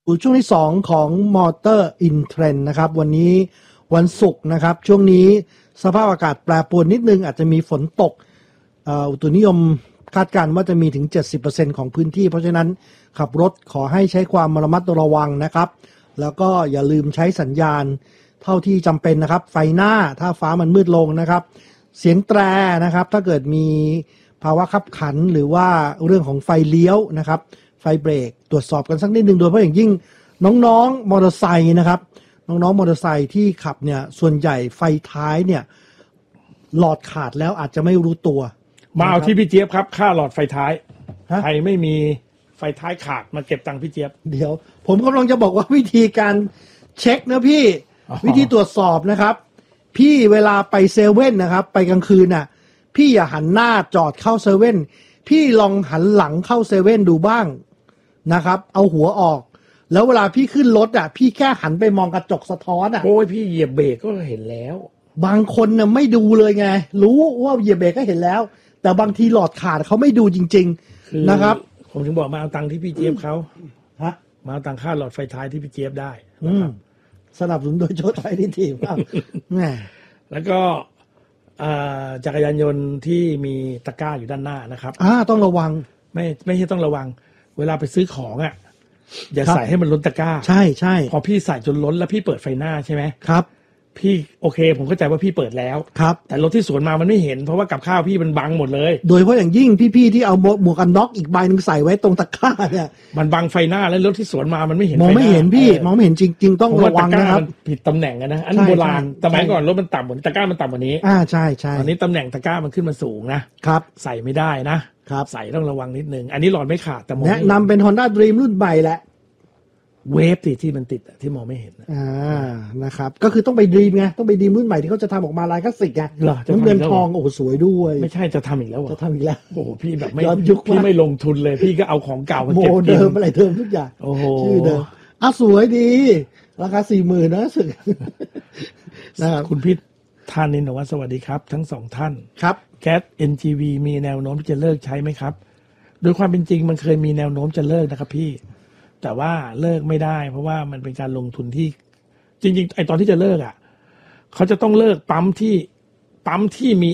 ช่วงที่2ของ Motor in Trend นะครับวันนี้วันศุกร์นะครับช่วงนี้สภาพอากาศแปรปรวนนิดนึงอาจจะมีฝนตกอุตุนิยมคาดการณ์ว่าจะมีถึง 70% ของพื้นที่เพราะฉะนั้นขับรถขอให้ใช้ความระมัดระวังนะครับแล้วก็อย่าลืมใช้สัญญาณเท่าที่จำเป็นนะครับไฟหน้าถ้าฟ้ามันมืดลงนะครับเสียงแตรนะครับถ้าเกิดมีภาวะขับขันหรือว่าเรื่องของไฟเลี้ยวนะครับไฟเบรกตรวจสอบกันสักนิดนึงโดยเฉพาะอย่างยิ่งน้องๆมอเตอร์ไซค์นะครับน้องๆมอเตอร์ไซค์ที่ขับเนี่ยส่วนใหญ่ไฟท้ายเนี่ยหลอดขาดแล้วอาจจะไม่รู้ตัวมาเอาที่พี่เจี๊ยบครับค่าหลอดไฟท้ายใครไม่มีไฟท้ายขาดมาเก็บตังค์พี่เจี๊ยบเดี๋ยวผมกำลังจะบอกว่าวิธีการเช็คนะพี่วิธีตรวจสอบนะครับพี่เวลาไปเซเว่นนะครับไปกลางคืนน่ะพี่อย่าหันหน้าจอดเข้าเซเว่นพี่ลองหันหลังเข้าเซเว่นดูบ้างนะครับเอาหัวออกแล้วเวลาพี่ขึ้นรถอ่ะพี่แค่หันไปมองกระจกสะท้อนอ่ะโอ้ยพี่เหยียบเบรกก็เห็นแล้วบางคนน่ะไม่ดูเลยไงรู้ว่าเหยียบเบรกก็เห็นแล้วแต่บางทีหลอดขาดเขาไม่ดูจริงๆนะครับผมถึงบอกมาเอาตังค์ที่พี่เจี๊ยบเขามาเอาตังค่าหลอดไฟท้ายที่พี่เจี๊ยบได้สนับสนุนโดยโชว์ไทยนิทีครับแหมแล้วก็จักรยานยนต์ที่มีตะกร้าอยู่ด้านหน้านะครับต้องระวังไม่ใช่ต้องระวังเวลาไปซื้อของอ่ะอย่าใส่ให้มันล้นตะกร้าใช่พอพี่ใส่จนล้นแล้วพี่เปิดไฟหน้าใช่ไหมครับพี่โอเคผมเข้าใจว่าพี่เปิดแล้วครับแต่รถที่สวนมามันไม่เห็นเพราะว่ากับข้าวพี่มันบังหมดเลยโดยเฉพาะอย่างยิ่งพี่ๆที่เอาหมวกกันน็อกอีกใบนึงใส่ไว้ตรงตะกร้าเนี่ยมันบังไฟหน้าแล้วรถที่สวนมามันไม่เห็นมองไม่เห็นพี่มองไม่เห็นจริงๆต้องระวังนะครับผิดตำแหน่งนะอันโบราณสมัยก่อนรถมันต่ำเหมือนตะกร้ามันต่ำกว่านี้ใช่ตอนนี้ตำแหน่งตะกร้ามันขึ้นมาสูงนะครับใส่ไม่ได้นะครับใส่ต้องระวังนิดนึงอันนี้หลอดไม่ขาดแต่แนะนำเป็น Honda Dream รุ่นใหม่แหละเวฟที่มันติดที่มองไม่เห็นนะครับก็คือต้องไปดีมไงต้องไปดีมรุ่นใหม่ที่เขาจะทำออกมาลายคลาสสิกไงน้ำเงินทองโอ้โหสวยด้วยไม่ใช่จะทำอีกแล้วจะทำอีกแล้วโอ้โหพี่แบบไม่พี่ไม่ลงทุนเลยพี่ก็เอาของเก่ามาเก็บเดิมอะไรเดิมทุกอย่างโอ้โหชื่อเดิมสวยดีราคา 40,000 นะสึกนะครับคุณพิษท่านนินวัฒน์สวัสดีครับทั้งสองท่านครับแก๊ส NGV มีแนวโน้มที่จะเลิกใช้ไหมครับโดยความเป็นจริงมันเคยมีแนวโน้มจะเลิกนะครับพี่แต่ว่าเลิกไม่ได้เพราะว่ามันเป็นการลงทุนที่จริงๆไอตอนที่จะเลิกอ่ะเขาจะต้องเลิกปั๊มที่มี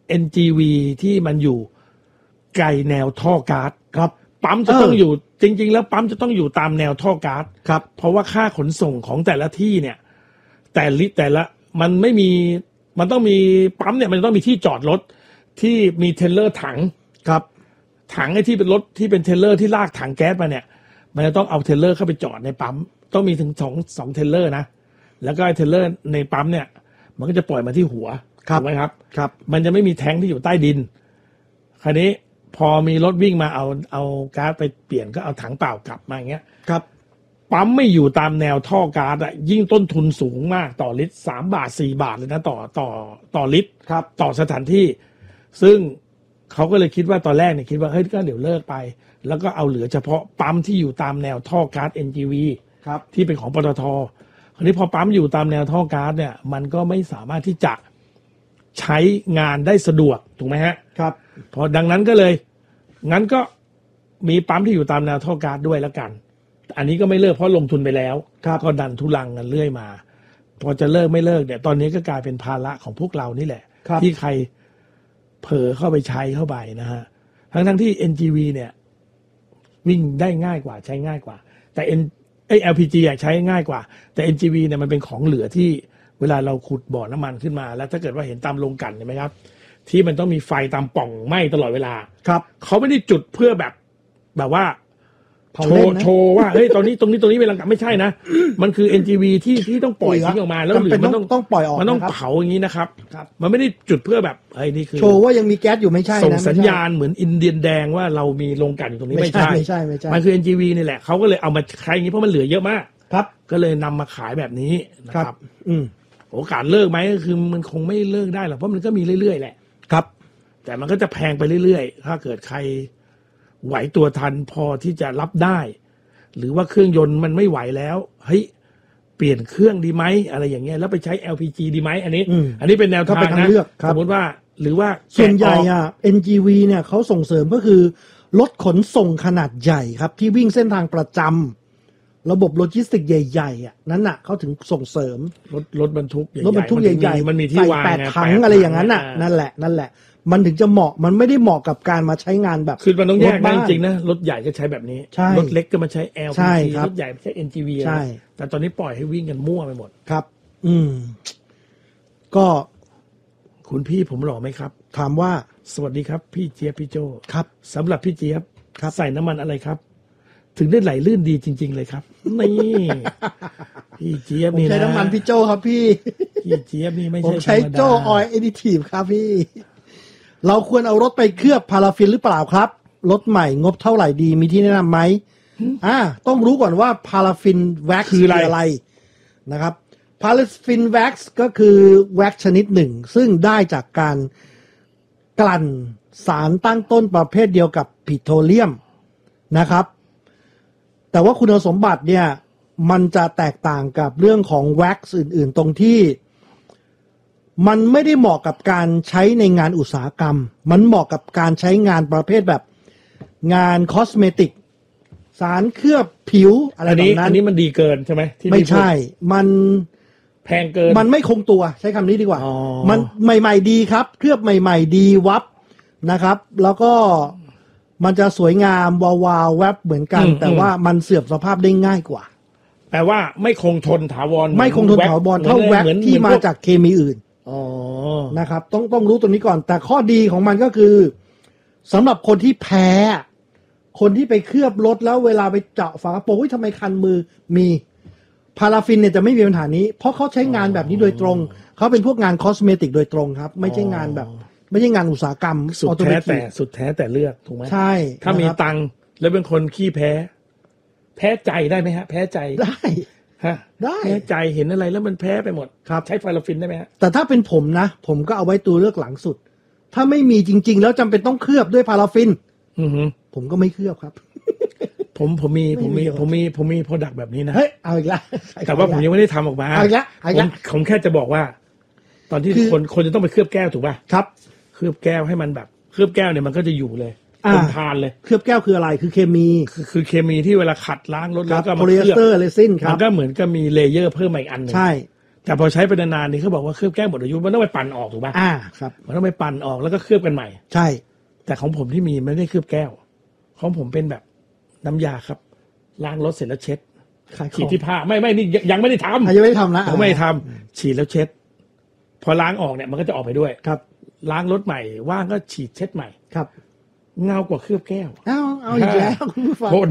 NGV ที่มันอยู่ไกลแนวท่อก๊าซครับปั๊มจะต้องอยู่จริงๆแล้วปั๊มจะต้องอยู่ตามแนวท่อก๊าซครับเพราะว่าค่าขนส่งของแต่ละที่เนี่ยแต่ละมันไม่มีมันต้องมีปั๊มเนี่ยมันต้องมีที่จอดรถที่มีเทรลเลอร์ถังครับถังไอ้ที่เป็นรถที่เป็นเทรลเลอร์ที่ลากถังแก๊สมาเนี่ยมันจะต้องเอาเทรลเลอร์เข้าไปจอดในปั๊มต้องมีถึงสองเทรลเลอร์นะแล้วก็เทรลเลอร์ในปั๊มเนี่ยมันก็จะปล่อยมาที่หัวถูกไหมครับครับมันจะไม่มีแท้งที่อยู่ใต้ดินคราวนี้พอมีรถวิ่งมาเอาก๊าซไปเปลี่ยนก็เอาถังเปล่ากลับมาอย่างเงี้ยครับปั๊มไม่อยู่ตามแนวท่อก๊าซอ่ะยิ่งต้นทุนสูงมากต่อลิตร3 บาท 4 บาทเลยนะต่อลิตรต่อสถานที่ซึ่งเขาก็เลยคิดว่าตอนแรกเนี่ยคิดว่าเฮ้ยก็เดี๋ยวเลิกไปแล้วก็เอาเหลือเฉพาะปั๊มที่อยู่ตามแนวท่อก๊าซ NGV ครับที่เป็นของปตท.คราวนี้พอปั๊มอยู่ตามแนวท่อก๊าซเนี่ยมันก็ไม่สามารถที่จะใช้งานได้สะดวกถูกไหมฮะครับพอดังนั้นก็เลยงั้นก็มีปั๊มที่อยู่ตามแนวท่อก๊าซด้วยแล้วกันอันนี้ก็ไม่เลิกเพราะลงทุนไปแล้วก็ดันทุลังกันเรื่อยมาพอจะเลิกไม่เลิกเนี่ยตอนนี้ก็กลายเป็นภาระของพวกเรานี่แหละที่ใครเผลอเข้าไปใช้เข้าไปนะฮะทั้งที่ NGV เนี่ยวิ่งได้ง่ายกว่าใช้ง่ายกว่าแต่LPG ใช้ง่ายกว่าแต่ NGV เนี่ยมันเป็นของเหลือที่เวลาเราขุดบ่อน้ำมันขึ้นมาแล้วถ้าเกิดว่าเห็นตามโรงกลั่นเห็นไหมครับที่มันต้องมีไฟตามป่องไหม้ตลอดเวลาครับเขาไม่ได้จุดเพื่อแบบว่าโชว์ว่าเฮ้ยตรงนี้เวลาไม่ใช่นะมันคือ NGV ที่ต้องปล่อยทิ้งออกมาแล้วหรือมันต้องปล่อยออกมันต้องเผาอย่างนี้นะครับมันไม่ได้จุดเพื่อแบบเฮ้ยนี่คือโชว์ว่ายังมีแก๊สอยู่ไม่ใช่นะส่งสัญญาณเหมือนอินเดียนแดงว่าเรามีโรงกลั่นอยู่ตรงนี้ไม่ใช่มันคือ NGV นี่แหละเขาก็เลยเอามาใช้อย่างนี้เพราะมันเหลือเยอะมากครับก็เลยนำมาขายแบบนี้นะครับโอกาสเลิกไหมก็คือมันคงไม่เลิกได้หรอกเพราะมันก็มีเรื่อยๆแหละครับแต่มันก็จะแพงไปเรื่อยๆถ้าเกิดใครไหวตัวทันพอที่จะรับได้หรือว่าเครื่องยนต์มันไม่ไหวแล้วเฮ้ยเปลี่ยนเครื่องดีไหมอะไรอย่างเงี้ยแล้วไปใช้ LPG ดีไหมอันนี้เป็นแนวทางนะสมมติว่าหรือว่าส่วนใหญ่NGV เนี่ยเขาส่งเสริมก็คือรถขนส่งขนาดใหญ่ครับที่วิ่งเส้นทางประจำระบบโลจิสติกใหญ่ๆอ่ะนั่นน่ะเขาถึงส่งเสริมรถบรรทุกใหญ่ๆรถบรรทุกใหญ่ๆมันมีที่วางใส่8 ถังอะไรอย่างนั้นน่ะนั่นแหละมันถึงจะเหมาะมันไม่ได้เหมาะกับการมาใช้งานแบบคือมันต้องแยกรถนะบ้านจริงๆนะรถใหญ่ก็ใช้แบบนี้ใช่รถเล็กก็มาใช้ใช่ LPG ครับรถใหญ่ใช้ NGV ใช่แต่ตอนนี้ปล่อยให้วิ่งกันมั่วไปหมดครับ ก็คุณพี่ผมหล่อไหมครับถามว่าสวัสดีครับพี่เจี๊ยบพี่โจครับสำหรับพี่เจี๊ยบครับใส่น้ำมันอะไรครับ ถึงได้ไหลลื่นดีจริง ๆ เลยครับนี่ พี่เจี๊ยบผมนี่นะใช้น้ำมันพี่โจครับพี่พี่เจี๊ยบนี่ไม่ผมใช่ใช้ธรรมดาโจออยล์เอดิทีฟครับพี่ เราควรเอารถไปเคลือบพาราฟินหรือเปล่าครับ รถใหม่งบเท่าไหร่ดีมีที่แนะนำไหมต้องรู้ก่อนว่าพาราฟินแว็กซ์คืออะไรนะครับพาราฟินแว็กซ์ก็คือแว็กซ์ชนิดหนึ่ง ซึ่งได้จากการกลั่นสารตั้งต้นประเภทเดียวกับปิโตรเลียมนะครับ แต่ว่าคุณสมบัติเนี่ยมันจะแตกต่างกับเรื่องของแว็กซ์อื่นๆตรงที่มันไม่ได้เหมาะกับการใช้ในงานอุตสาหกรรมมันเหมาะกับการใช้งานประเภทแบบงานคอสเมติกสารเคลือบผิวอะไรแบบนั้นอันนี้มันดีเกินใช่ไหมที่ไม่ใช่มันแพงเกินมันไม่คงตัวใช้คำนี้ดีกว่าอ๋อมันใหม่ๆดีครับ เคลือบใหม่ๆดีวับนะครับ แล้วก็มันจะสวยงามวาวๆแวบเหมือนกัน แต่ว่ามันเสื่อมสภาพได้ง่ายกว่าแปลว่าไม่คงทนถาวรไม่คงทนถาวรเท่าแว็กซ์ที่มาจากเคมีอื่นอ๋อนะครับต้องรู้ตรงนี้ก่อน แต่ข้อดีของมันก็คือสำหรับคนที่แพ้ คนที่ไปเคลือบรถแล้วเวลาไปเจาะฝากระโปรงทำไมคันมือมีพาราฟินเนี่ยจะไม่มีปัญหานี้ เพราะเขาใช้งานแบบนี้โดยตรง เขาเป็นพวกงานคอสเมติกโดยตรงครับ ไม่ใช่งานแบบ ไม่ใช่งานอุตสาหกรรมสุดออโตแท้เมติแต่กสุดแท้แต่เลือกถูกไหมใช่ถ้ามีนะครับตังค์แล้วเป็นคนขี้แพ้ แพ้ใจได้ไหมฮะ แพ้ใจได้ฮะได้แพ้ใจเห็นอะไรแล้วมันแพ้ไปหมดครับใช้พาราฟินได้ไหมฮะแต่ถ้าเป็นผมนะ ผมก็เอาไว้ตัวเลือกหลังสุด ถ้าไม่มีจริง ๆ แล้วจำเป็นต้องเคลือบด้วยพาราฟินอือหือผมก็ไม่เคลือบครับผมมีโปรดักต์แบบนี้นะเฮ้ยเอาอีกแล้วแต่ว่าผมยังไม่ได้ทำออกมาเอาอีกแล้วเอาอีกแล้วผมแค่จะบอกว่า ตอนที่คือคนจะต้องไปเคลือบแก้วถูกป่ะครับเคลือบแก้วให้มันแบบเคลือบแก้วเนี่ยมันก็จะอยู่เลยอ่าทนทานเลยเคลือบแก้วคืออะไรคือเคมีคือเคมีที่เวลาขัดล้างรถคแล้รัวบก็โพมาลีเอเคสลือบเตอร์เรซินคมัรับนก็เหมือนกับมีเลเยอร์เพิ่มมาอีกอันหนึ่งใช่แต่พอใช้ไปนานๆนี่เขาบอกว่าเคลือบแก้วหมดอายุมันต้องไปปั่นออกถูกป่ะครับมันต้องไปปั่นออกแล้วก็เคลือบกันใหม่ใช่แต่ของผมที่มีไม่ได้เคลือบแก้ว ของผมเป็นแบบน้ำยาครับล้างรถเสร็จแล้วเช็ดขายขฉีดองที่ผ้าไม่นี่ยังไม่ได้ทำยังไม่ได้ทำนะผมไม่ได้ทำฉีดแล้วเช็ด พอล้างออกเนี่ยมันก็จะออกไปด้วยครับล้างรถใหม่ว่างก็ฉีดเช็ดใหม่ครับเงากว่าเคลือบแก้วเอาอีกแล้วคุณผู้ฟังโทษ